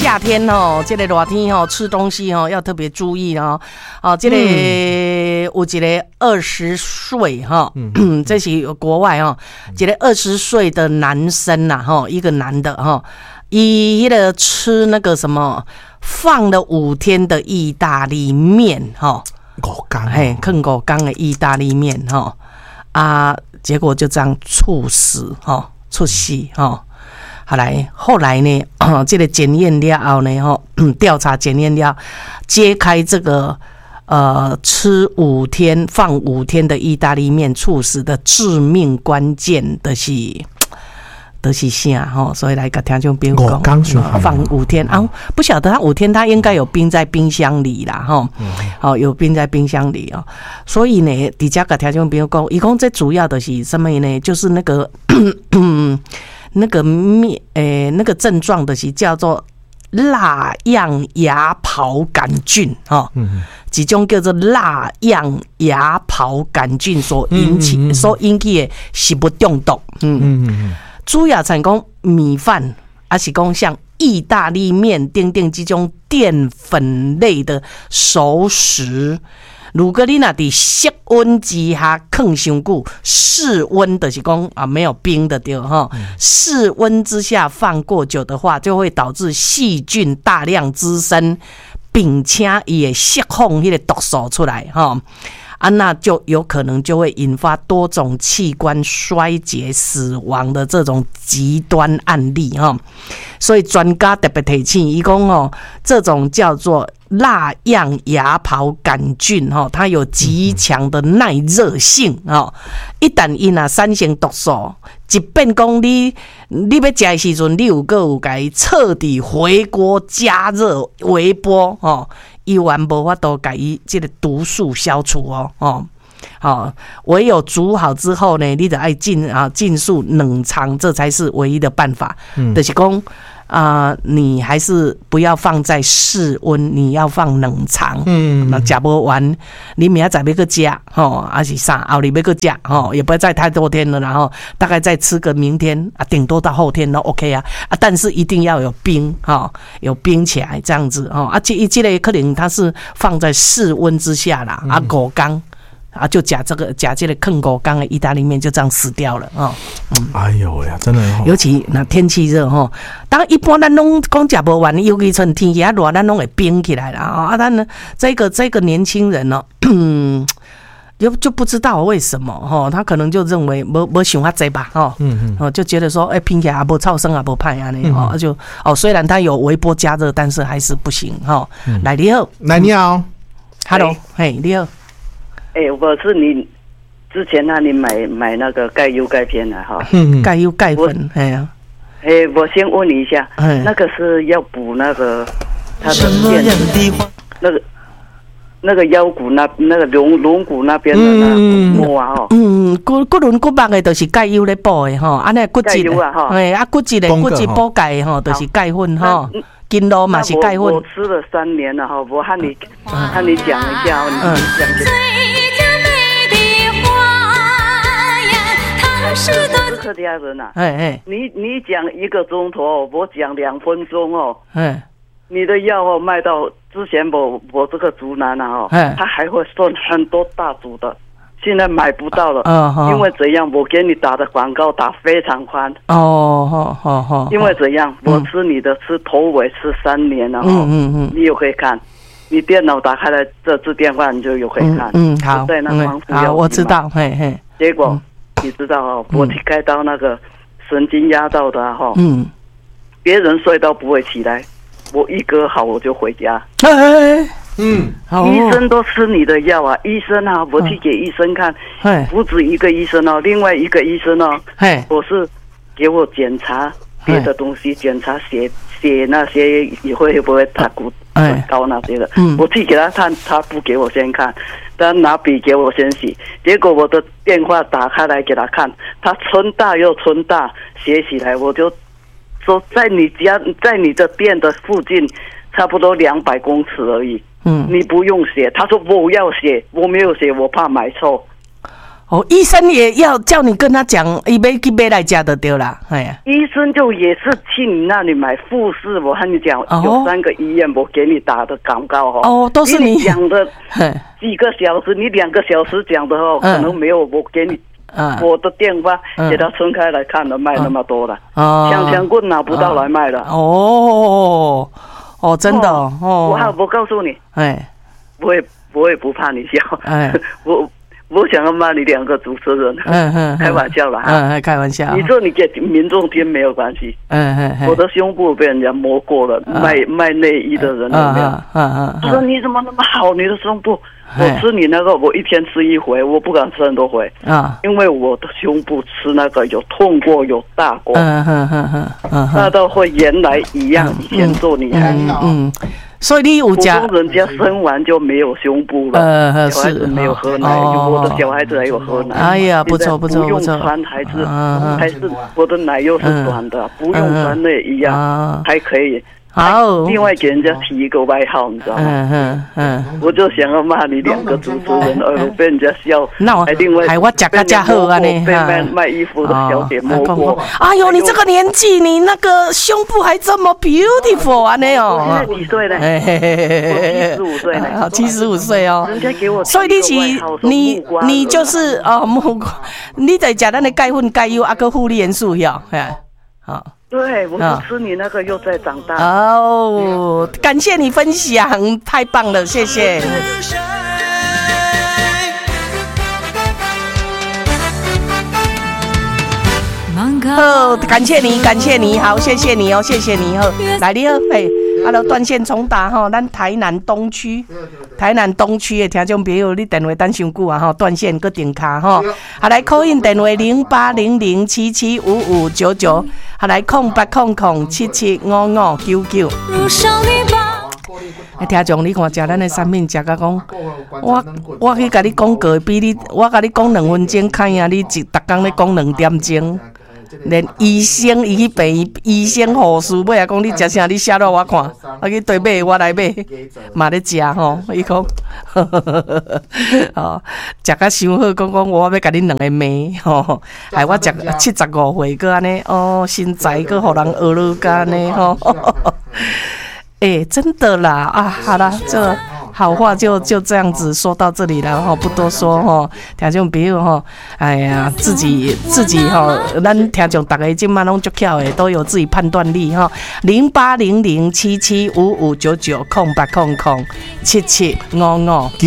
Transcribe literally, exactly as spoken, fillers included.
夏天哦，这个热天哦，吃东西哦要特别注意哦。哦，这个、嗯、有一个二十岁哈，嗯，这是国外哦，一个二十岁的男生呐、啊、哈，一个男的哈，伊迄个吃那个什么放了五天的意大利面哈， 五天， 嘿，放五天的意大利面哈啊，结果就这样猝死哈，猝死哈。好来，后来呢，哦、这个检验了后呢，哈、哦，调查检验了，揭开这个呃吃五天放五天的意大利面猝死的致命关键的是，的是啥哈、哦？所以来跟听众朋友讲，放五天啊，不晓得他五天他应该有冰在冰箱里啦，哈、哦，哦，有冰在冰箱里哦，所以呢，底下跟听众朋友讲，一共最主要的是什么呢？就是那个。那个面诶、欸，那个症状的是叫做蜡样芽孢杆菌哈，嗯，一种叫做蜡样芽孢杆菌所引起、嗯嗯嗯、所引起的食物中毒，嗯嗯嗯，主要像讲米饭，还是讲像意大利面等等这种淀粉类的熟食。如果你那伫室温之下放伤久，室温的是讲啊没有冰的对哈，室温之下放过久的话，就会导致细菌大量滋生，并且也释放迄个毒素出来哈。啊，那就有可能就会引发多种器官衰竭、死亡的这种极端案例哈。所以专家特别提醒，伊讲哦，这种叫做蜡样芽孢杆菌哈，它有极强的耐热性哈。一旦因啊产生毒素，即便讲你你要食的时阵，你有个有该彻底回锅加热微波哦。伊完无法度把伊这个毒素消除哦哦，好，唯有煮好之后呢，你得爱尽啊尽速冷藏，这才是唯一的办法。嗯，就是讲啊、呃，你还是不要放在室温，你要放冷藏。嗯，那食不完，你明仔载要去食吼，还是啥后日要去食吼，也不要再太多天了，然后大概再吃个明天啊，顶多到后天都 OK 啊啊，但是一定要有冰哈，有冰起来这样子哦。啊，这这类可能它是放在室温之下啦，啊，五天。啊，就假这个假这个坑狗缸的意大利面就这样死掉了哦。嗯， 哎呦呀，真的、哦，尤其那天气热哈，当一般咱拢讲食不完，尤其趁天气啊热，咱拢会冰起来了啊。但呢，这个这个年轻人呢、哦，就就不知道为什么哈，他可能就认为没没想法这吧哈，嗯嗯，就觉得说，哎、欸，拼起来也不超生也不派啊呢哦，就哦，虽然他有微波加热，但是还是不行哈。嗯、来你好， 来你好 ，Hello， 嘿，你好。 哎、欸，我是你之前那里买买那个钙优钙片的哈， 嗯，钙优钙粉，哎呀， 哎、欸，我先问你一下，那个是要补那个它的腱子，那个那个腰骨那那个龙龙骨那边的那膜啊哈， 嗯，骨骨轮骨膜的都是钙优来补的哈，啊那骨质的，哎啊骨质的骨质补钙哈，都是钙粉哈。筋络嘛是钙粉。 我吃了三年了哈，我和你和你讲一下，你讲一下。我是客家人呐、啊，哎哎，你你讲一个钟头，我讲两分钟哦，哎，你的药哦卖到之前我我这个竹南啊哦，他还会送很多大组的。现在买不到了，哦、因为怎样？我给你打的广告打非常宽哦，好好好。 因为怎样？嗯、我吃你的吃头尾吃三年了，嗯嗯嗯，你又可以看，你电脑打开来这支电话你就有可以看， 嗯, 嗯好， 在那防腐药、 嗯、好，我知道，嘿嘿。 结果、嗯、你知道哦，我开刀那个神经压到的哈，嗯，别人睡到不会起来，我一割好我就回家，哎。嗯，医生都吃你的药啊！医生啊，我去给医生看，不止一个医生哦，另外一个医生哦，我是给我检查别的东西，检查血血那些也会不会他骨很高那些的。我去给他看，他不给我先看，他拿笔给我先写，结果我的电话打开来给他看，他春大又春大，写起来我就说在你家，在你的店的附近，差不多两百公尺而已。嗯，你不用写，他说我要写，我没有写，我怕买错。 哦，医生也要叫你跟他讲，伊要去买来吃就对啦。哎呀， 医生就也是去你那里买护士，我和你讲，哦、有三个医院我给你打的广告哦。 哦，都是你讲的几个小时，你两个小时讲的哦，嗯、可能没有我给你。嗯、我的电话给他分开来看了，卖那么多了，枪枪棍拿不到来卖了。 哦哦，真的哦。 我还我告诉你，哎，我也我也不怕你笑，哎，我。我想要骂你两个主持人，嗯嗯，开玩笑啦， 嗯，开玩笑。 你说你给民众听没有关系，嗯嗯，我的胸部被人家摸过了，卖卖内衣的人有没有？嗯嗯，他说你怎么那么好，你的胸部，我吃你那个，我一天吃一回，我不敢吃很多回，啊，因为我的胸部吃那个有痛过，有大过，嗯嗯嗯嗯，大到会原来一样，以前做你还嗯。所以你有家， 人家生完就没有胸部了，呃，小孩子没有喝奶，哦、我的小孩子还有喝奶。 哎呀，不错不错不错， 不用穿还是、啊、还是我的奶又是短的，嗯、不用穿内衣啊，啊还可以。好，另外给人家提一个外号，你知道吗？嗯嗯嗯，我就想要骂你两个主持人，呃，被人家笑。 那我还我讲个家好啊呢， 被卖卖衣服的小姐摸过。 哎呦，你这个年纪，你那个胸部还这么 beautiful 啊？呢哦， 我现在几岁了？我七十五岁了。 好，七十五岁哦。 人家给我， 所以你是你你就是哦目光，你在讲咱的钙粉、钙油啊个护理元素呀，哎，好。 对，我就吃你那个又在长大哦，感谢你分享，太棒了，谢谢。好，感谢你，感谢你，好，谢谢你哦，谢谢你哦，来你好，嘿，啊，就断线重打吼，咱台南东区，台南东区的听众朋友，你电话等伤久啊吼，断线搁停卡吼，啊来 call in 电话零八零零七七五五九九，啊来空八空空七七五五九九。哎，听众，你看食咱的产品，食甲讲，我我去甲你讲过，比你我甲你讲两分钟，看呀，你一逐工咧讲两点钟。连医生伊去病医生护士尾啊讲你食啥，你写落我看，我去对买我来买，嘛咧食吼。伊讲，哦，食甲伤好，讲讲我要甲恁两个骂吼，害我食七十五岁个安尼，哦，身材个互人学了个安尼吼。哎、欸，真的啦啊，好啦，这好话就就这样子说到这里了哈，不多说哈。听众朋友哈，哎呀，自己自己哈，咱听众大家今晚拢足巧的，都有自己判断力哈。零八零零七七五五九九空八空空七七五五。